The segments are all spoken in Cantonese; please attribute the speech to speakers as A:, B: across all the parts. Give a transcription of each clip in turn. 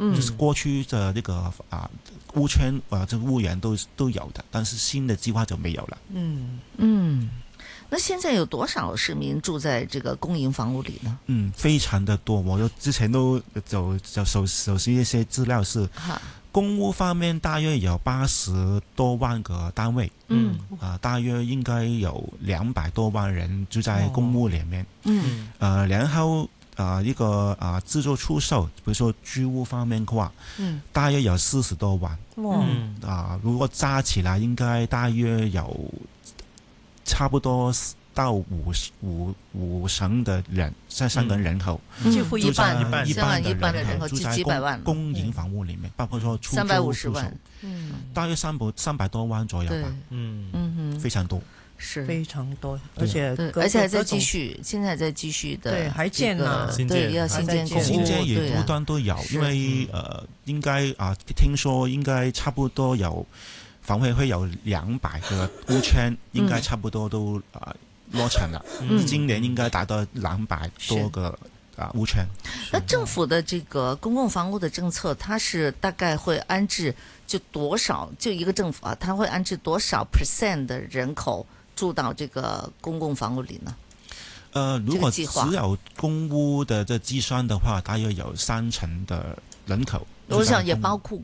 A: 就是过去的这个屋圈这个屋源都有的，但是新的计划就没有了。
B: 那现在有多少市民住在这个公营房屋里呢？
A: 非常的多。我之前都就熟悉一些资料是，公屋方面大约有80多万个单位，大约应该有200多万人住在公屋里面，然后一个自助出售，比如说居屋方面的话，大约有40多万，如果加起来应该大约有差不多到五成的人，在香港人口，
B: 几乎一半
A: 的人口住在公营房屋里面，包括说出租
B: 350万，
A: 大约300多万左右吧，非常多。
C: 是非常多，而且
B: 还在继续，现在在继续的，
C: 对，还建呢，
B: 对，要新建公屋，
A: 新建也不断都有，因为应该听说应该差不多有房委会有200个屋圈，应该差不多都落成了，今年应该达到200多个屋圈。
B: 那政府的这个公共房屋的政策，它是大概会安置就多少？就一个政府它会安置多少 % 的人口住到这个公共房屋里呢？
A: 如果只有公屋的这计算的话，大约有30%的人口。
B: 我想也包括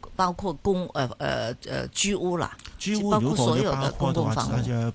B: 居屋啦，
A: 居屋
B: 包括所有的公共房屋，
A: 大约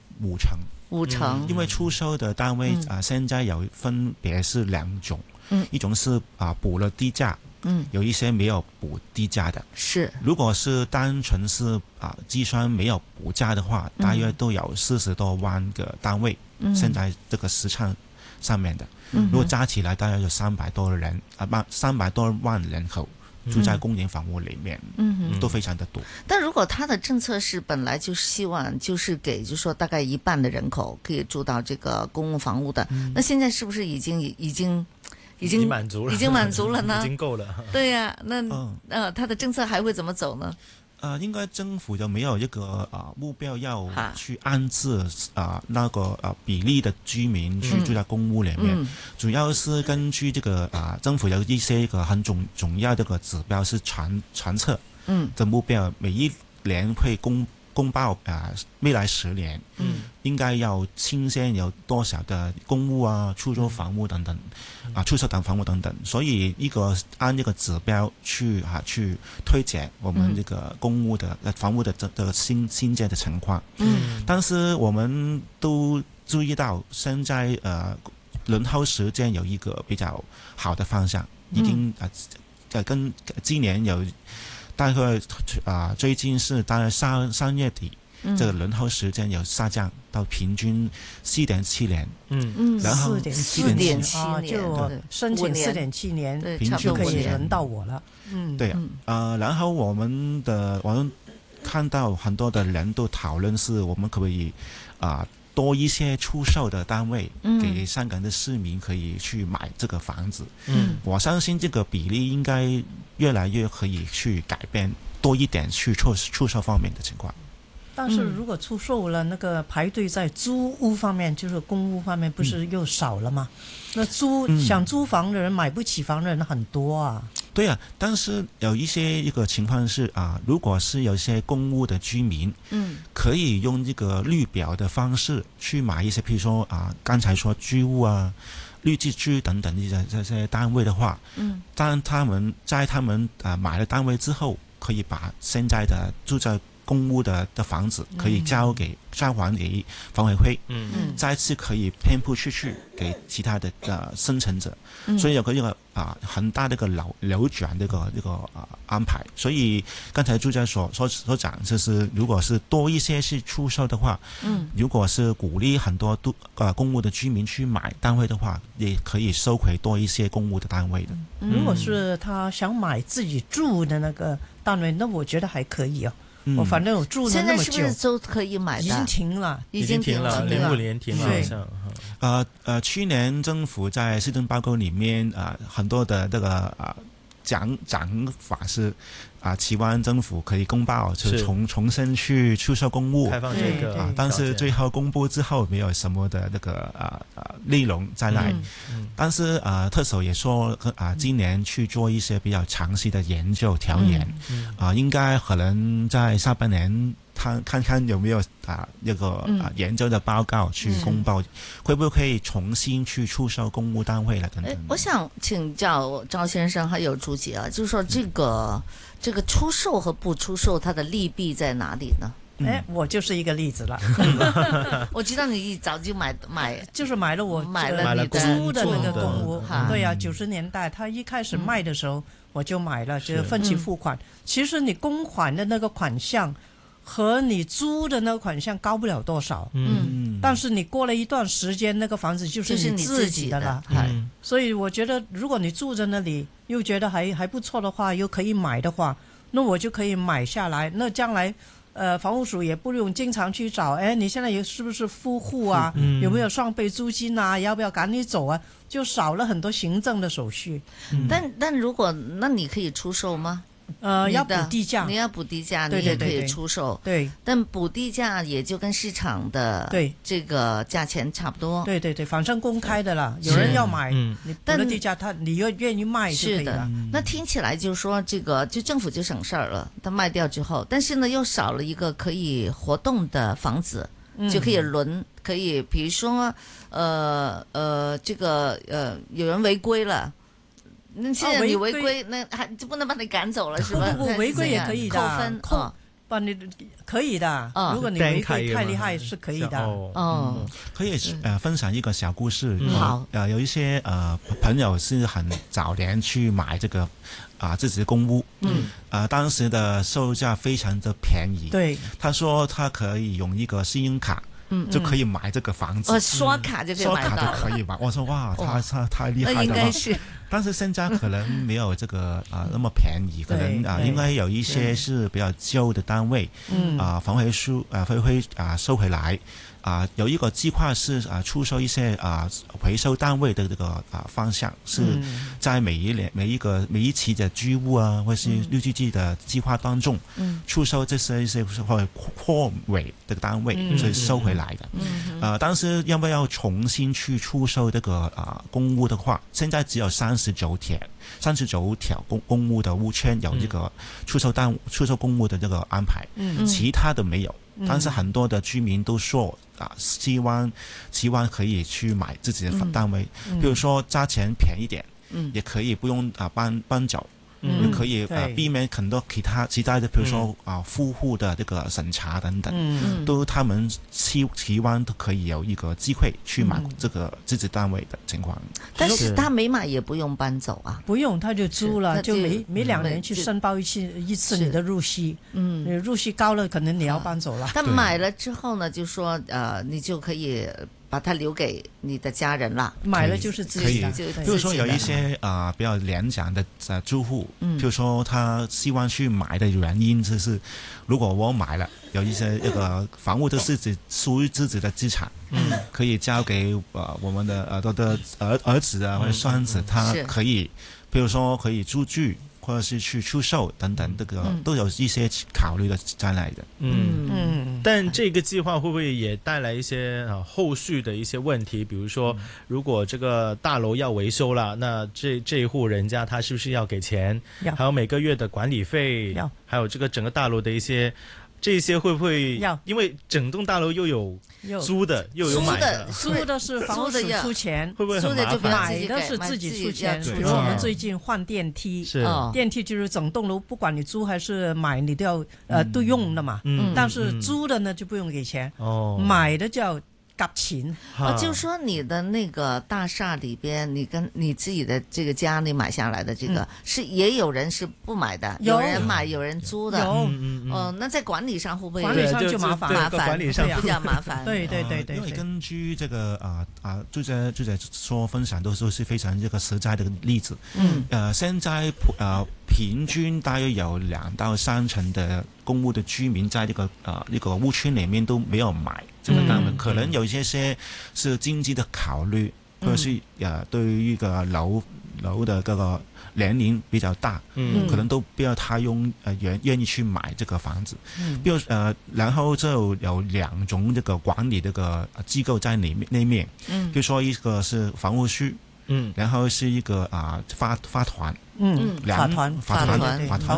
A: 5成。因为出售的单位现在有分别是2种，一种是补了地价，有一些没有补地价的。是，如果是单纯是计算没有补价的话，大约都有40多万个单位，现在这个市场上面的，如果加起来大约有300多万人口住在公营房屋里面，都非常的多。
B: 但如果他的政策是本来就希望就是给，就是说大概1半的人口可以住到这个公共房屋的，那现在是不是已经
D: 满足了？
B: 已经满足了呢？
D: 已经够了。
B: 对呀，那他的政策还会怎么走呢？
A: 应该政府就没有一个目标要去安置那个比例的居民去住在公屋里面，主要是根据这个政府有一些个很重要的个指标是传测的目标，每一年会公报未来10年，应该要新鲜有多少的公屋出租房屋等等，出售等房屋等等，所以按一个指标去推荐我们这个公屋的房屋的这个新建的情况。但是我们都注意到，现在轮候时间有一个比较好的方向，已经跟今年有。大概最近是大概3月底，这个轮候时间有下降到平均4.7年，然后
B: 4.7年
C: 就申请4.7年，
A: 平均
C: 可以轮到我了。
A: 对然后我们看到很多的人都讨论是我们可不可以多一些出售的单位，给香港的市民可以去买这个房子。我相信这个比例应该越来越可以去改变，多一点去出售方面的情况。
C: 但是如果出售了，那个排队在租屋方面，就是公屋方面，不是又少了吗？那想租房的人买不起房的人很多啊。
A: 对啊，但是有一个情况是如果是有些公屋的居民，可以用这个绿表的方式去买一些，譬如说刚才说居屋绿置居等等这些单位的话，当他们买了单位之后，可以把现在的住在公屋的房子可以交还给房委会，再次可以偏铺出去给其他的生产者，所以有个很大的一个流转的一个安排。所以刚才朱家所讲，就是如果是多一些是出售的话，如果是鼓励很多公屋的居民去买单位的话，也可以收回多一些公屋的单位的。
C: 如果是他想买自己住的那个单位，那我觉得还可以我反正我住了那么久，
B: 现在是不是都可以买的？
C: 已经停了
D: 05年停了，好像。
A: 去年政府在施政报告里面很多的这个讲法是期望政府可以公报，就重新去出售公屋，
D: 开放这个
A: 但是最后公布之后没有什么的那个内容在来。但是特首也说今年去做一些比较详细的研究调研，应该可能在下半年看看有没有一个研究的报告去公报，会不会可以重新去出售公屋单位了等等。
B: 我想请教赵先生还有朱姐就是说这个出售和不出售它的利弊在哪里呢？
C: 我就是一个例子了。
B: 我知道你早就买
C: 就是买了我
B: 买了你
C: 租的那个公屋。对呀，90年代他一开始卖的时候我就买了，就是分期付款。其实你公款的那个款项和你租的那个款项高不了多少，但是你过了一段时间，那个房子就是你自己的了。所以我觉得，如果你住在那里又觉得还不错的话，又可以买的话，那我就可以买下来。那将来房屋署也不用经常去找，你现在是不是富户啊？有没有双倍租金啊？要不要赶你走啊？就少了很多行政的手续。
B: 但如果那你可以出售吗？
C: 要补地价，
B: 你要补地价，你也可以出售。
C: 对，
B: 但补地价也就跟市场的这个价钱差不多。
C: 对，反正公开的啦，有人要买，你补了地价，你愿意卖就可以了。
B: 那听起来就是说这个就政府就省事儿了，它卖掉之后，但是呢又少了一个可以活动的房子，就可以可以比如说这个有人违规了。那现在你违规，那还就不能把你赶走了是吧？
C: 不违规也可以的，
B: 扣分
C: 把你可以的。如果你违规太厉害是可以的。
A: 可以分享一个小故事。
B: 好，
A: 有一些朋友是很早年去买这个自己的公屋，当时的售价非常的便宜。
C: 对，
A: 他说他可以用一个信用卡。就可以买这个房子，
B: 刷卡就可以买到，
A: 刷卡就可以买。我说哇，他太厉害了。
B: 应该是，
A: 但是现在可能没有这个那么便宜，可能应该有一些是比较旧的单位，房委书会收回来。有一个计划是出售一些回收单位的这个方向，是在每一期的居屋或是绿居地的计划当中，出售这些一些货尾的单位，所以收回来的。但是要不要重新去出售这个公屋的话，现在只有39条公屋的屋圈有这个出售公屋的这个安排，其他的没有。但是很多的居民都说希望可以去买自己的单位，比如说价钱便宜点，也可以不用搬走，也可以避免很多其他的，比如说富户的这个审查等等，都他们希望都可以有一个机会去买这个自己单位的情况。
B: 但是他没买也不用搬走啊，
C: 不用他就租了，就每2年去申报一次你的入息，你入息高了可能你要搬走了。
B: 但买了之后呢，就说你就可以把它留给你的家人了，
C: 买了就是自己的。
A: 比如说有一些比较年长的住户，比如说他希望去买的原因就是，如果我买了，有一些房屋都是属于自己的资产，可以交给我们的儿子或者孙子，他可以，比如说可以租居。或者是去出售等等，这个都有一些考虑的在内的。
D: 但这个计划会不会也带来一些后续的一些问题？比如说，如果这个大楼要维修了，那这一户人家他是不是要给钱？还有每个月的管理费，还有这个整个大楼的一些。这些会不会因为整栋大楼又有租的又有买的？
C: 租的是房屋署出钱，
D: 会不会很麻烦？
C: 买的是自己出钱。比如我们最近换电梯，电梯就是整栋楼不管你租还是买，你都要都用的嘛。但是租的呢就不用给钱，买的就要夹钱。
B: 就是说你的那个大厦里边，你跟你自己的这个家你买下来的这个，是也有人是不买的，有人买有人租的。那在管理上会不会？
C: 管理上就麻烦，
D: 管理上
B: 比较麻烦。
C: 对。
A: 因为根据这个作者说分享都是非常这个实在的例子。现在平均大约有2到3成的公屋的居民在这个屋圈里面都没有买这个单位，可能有一些是经济的考虑，或者是对于一个樓的嗰個年齡比較大，可能都不要太願意去買這個房子。然後就有2種這個管理這個機構在裏面，比如說一個是房屋署，然後是一個法團，
C: 法團